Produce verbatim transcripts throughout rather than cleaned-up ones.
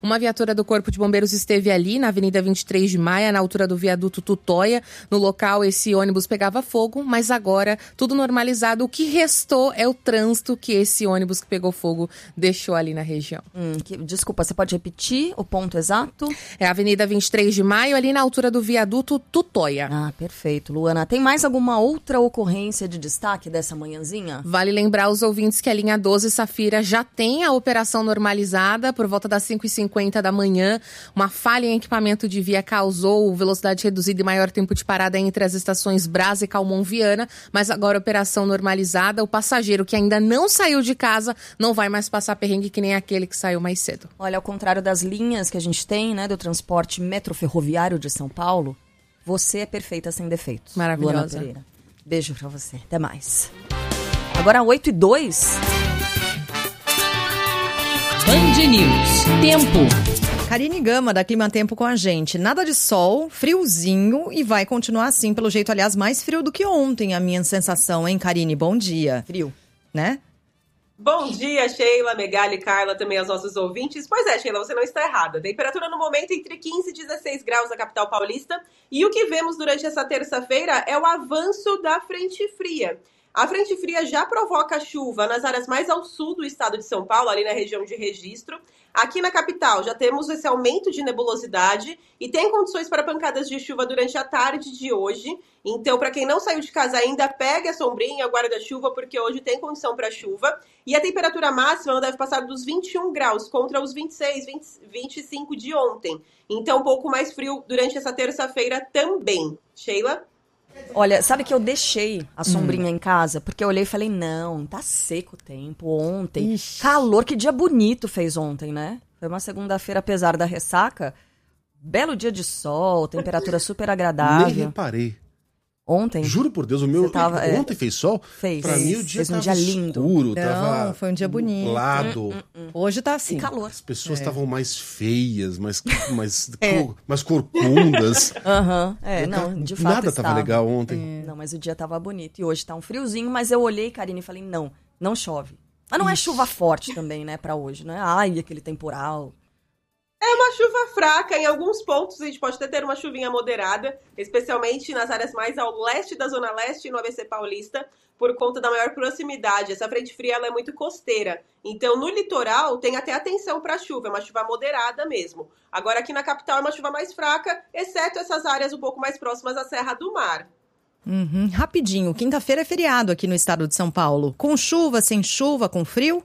Uma viatura do Corpo de Bombeiros esteve ali na Avenida vinte e três de maio, na altura do viaduto Tutóia. No local, esse ônibus pegava fogo, mas agora tudo normalizado. O que restou é o trânsito que esse ônibus que pegou fogo deixou ali na região. Hum, que, desculpa, você pode repetir o ponto exato? É a Avenida vinte e três de maio, ali na altura do viaduto Tutóia. Ah, perfeito. Luana, tem mais alguma outra ocorrência de destaque dessa manhãzinha? Vale lembrar aos ouvintes que a linha doze Safira já tem a operação normalizada por volta das cinco e cinquenta da manhã. Uma falha em equipamento de via causou velocidade reduzida e maior tempo de parada entre as estações Brás e Calmon Viana, mas agora operação normalizada. O passageiro que ainda não saiu de casa não vai mais passar perrengue que nem aquele que saiu mais cedo. Olha, ao contrário das linhas que a gente tem, né, do transporte metroferroviário de São Paulo, você é perfeita sem defeitos. Maravilhosa. Luana Pereira. Beijo pra você. Até mais. Agora oito e dois. Band News. Tempo. Karine Gama, da Clima Tempo com a gente. Nada de sol, friozinho e vai continuar assim, pelo jeito, aliás, mais frio do que ontem, a minha sensação, hein, Karine? Bom dia. Frio. Né? Bom dia, Sheila, Megali, Carla, também aos nossos ouvintes. Pois é, Sheila, você não está errada. Temperatura no momento entre quinze e dezesseis graus na capital paulista. E o que vemos durante essa terça-feira é o avanço da frente fria. A frente fria já provoca chuva nas áreas mais ao sul do estado de São Paulo, ali na região de Registro. Aqui na capital já temos esse aumento de nebulosidade e tem condições para pancadas de chuva durante a tarde de hoje. Então, para quem não saiu de casa ainda, pegue a sombrinha, guarda-chuva, porque hoje tem condição para chuva. E a temperatura máxima não deve passar dos vinte e um graus, contra os vinte e seis, vinte, vinte e cinco de ontem. Então, um pouco mais frio durante essa terça-feira também. Sheila? Olha, sabe que eu deixei a sombrinha hum. em casa? Porque eu olhei e falei, não, tá seco o tempo. Ontem, Ixi. calor, que dia bonito fez ontem, né? Foi uma segunda-feira, apesar da ressaca. Belo dia de sol, temperatura super agradável. Nem reparei. Ontem? Juro por Deus, o meu... Tava, ontem é... fez sol? Fez. Pra mim o dia fez um tava dia lindo. escuro, Não, tava foi um dia bonito. nublado. Hum, hum, hum. Hoje tá assim. E calor. As pessoas estavam é. mais feias, mais, mais, é. cor, mais corcundas. Aham, uhum. é, não, de fato Nada estava. tava legal ontem. É. Não, mas o dia tava bonito. E hoje tá um friozinho, mas eu olhei, Karine, e falei, não, não chove. Mas não é chuva forte também, né, pra hoje, né? Ai, aquele temporal... É uma chuva fraca, em alguns pontos a gente pode até ter uma chuvinha moderada, especialmente nas áreas mais ao leste da Zona Leste e no A B C Paulista, por conta da maior proximidade. Essa frente fria ela é muito costeira, então no litoral tem até atenção para chuva, é uma chuva moderada mesmo. Agora aqui na capital é uma chuva mais fraca, exceto essas áreas um pouco mais próximas à Serra do Mar. Uhum. Rapidinho, quinta-feira é feriado aqui no estado de São Paulo. Com chuva, sem chuva, com frio?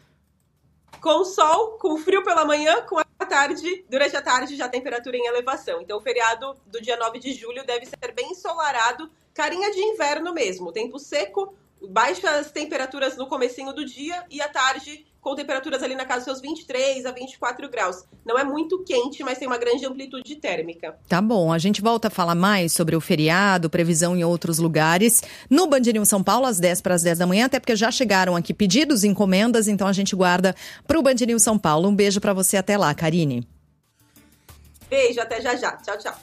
Com sol, com frio pela manhã, com a tarde, durante a tarde já a temperatura em elevação. Então o feriado do dia nove de julho deve ser bem ensolarado, carinha de inverno mesmo. Tempo seco, baixas temperaturas no comecinho do dia e à tarde com temperaturas ali na casa dos seus vinte e três a vinte e quatro graus. Não é muito quente, mas tem uma grande amplitude térmica. Tá bom, a gente volta a falar mais sobre o feriado, previsão em outros lugares, no Band News São Paulo, às dez para as dez da manhã, até porque já chegaram aqui pedidos, encomendas, então a gente guarda pro Band News São Paulo. Um beijo para você, até lá, Karine. Beijo, até já já. Tchau, tchau.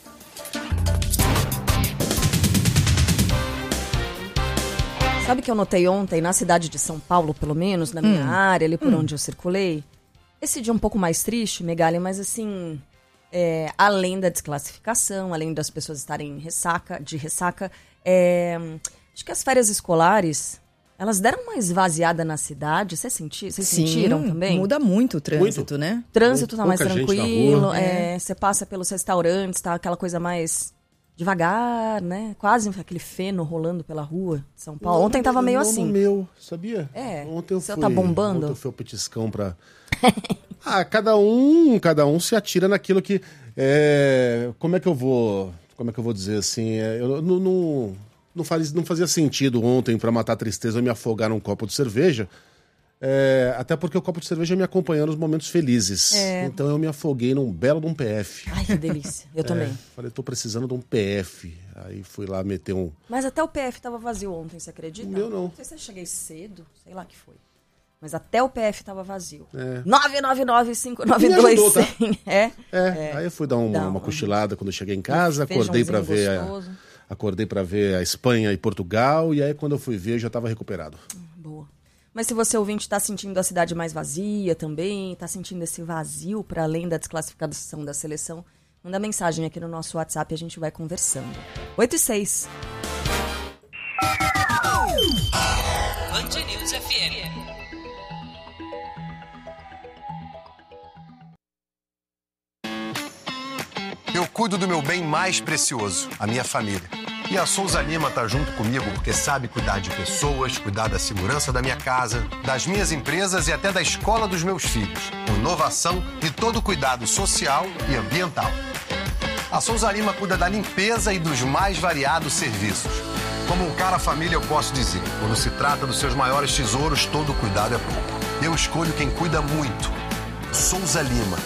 Sabe que eu notei ontem, na cidade de São Paulo, pelo menos, na minha hum. área, ali por hum. onde eu circulei? Esse dia um pouco mais triste, Megali, mas assim, é, além da desclassificação, além das pessoas estarem em ressaca, de ressaca, é, acho que as férias escolares, elas deram uma esvaziada na cidade. Vocês senti, sentiram também? Muda muito o trânsito, muito. né? O trânsito tá mais Pouca tranquilo, é, você passa pelos restaurantes, tá aquela coisa mais... devagar, né? Quase aquele feno rolando pela rua de São Paulo. Ontem tava meio não, assim. No meu, sabia? É. Ontem eu Você fui, tá bombando? Ontem eu fui ao petiscão pra... ah, cada um, cada um se atira naquilo que... É... Como é que eu vou... Como é que eu vou dizer assim? É... Eu não, não, não, fazia, não fazia sentido ontem, pra matar a tristeza, eu me afogar num copo de cerveja. É, até porque o copo de cerveja me acompanhou nos momentos felizes. É. Então eu me afoguei num belo de um P F. Ai, que delícia. Eu é, também. Falei, tô precisando de um P F. Aí fui lá meter um... Mas até o P F tava vazio ontem, você acredita? O meu não. Não sei se eu cheguei cedo, sei lá que foi. Mas até o P F tava vazio. É. nove nove nove, cinco nove dois zero zero. Tá? É? É. é. Aí eu fui dar uma, Dá uma cochilada quando eu cheguei em casa, acordei pra ver a, acordei para ver a Espanha e Portugal, e aí quando eu fui ver, eu já tava recuperado. Boa. Mas se você ouvinte está sentindo a cidade mais vazia também, está sentindo esse vazio para além da desclassificação da seleção, manda mensagem aqui no nosso WhatsApp e a gente vai conversando. oito e seis. Band News F M. Eu cuido do meu bem mais precioso, a minha família. E a Souza Lima tá junto comigo porque sabe cuidar de pessoas, cuidar da segurança da minha casa, das minhas empresas e até da escola dos meus filhos. Com inovação e todo cuidado social e ambiental. A Souza Lima cuida da limpeza e dos mais variados serviços. Como um cara família, eu posso dizer, quando se trata dos seus maiores tesouros, todo cuidado é pouco. Eu escolho quem cuida muito. Souza Lima.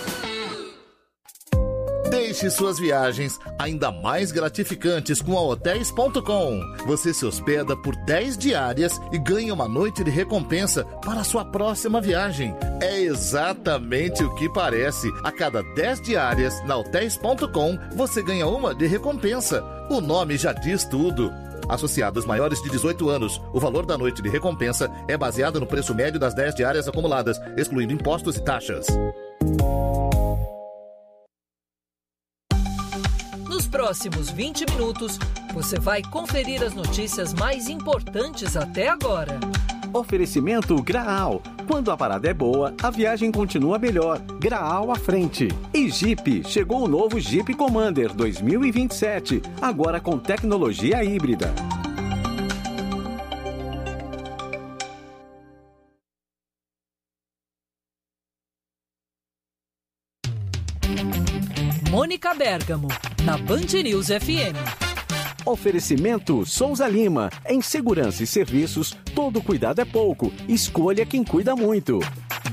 Deixe suas viagens ainda mais gratificantes com a hotéis ponto com. Você se hospeda por dez diárias e ganha uma noite de recompensa para a sua próxima viagem. É exatamente o que parece. A cada dez diárias na hotéis ponto com, você ganha uma de recompensa. O nome já diz tudo. Associados maiores de dezoito anos, o valor da noite de recompensa é baseado no preço médio das dez diárias acumuladas, excluindo impostos e taxas. Nos próximos vinte minutos, você vai conferir as notícias mais importantes até agora. Oferecimento Graal. Quando a parada é boa, a viagem continua melhor. Graal à frente. E Jeep. Chegou o novo Jeep Commander dois mil e vinte e sete. Agora com tecnologia híbrida. Mônica Bergamo, na Band News F M. Oferecimento Souza Lima. Em segurança e serviços, todo cuidado é pouco. Escolha quem cuida muito.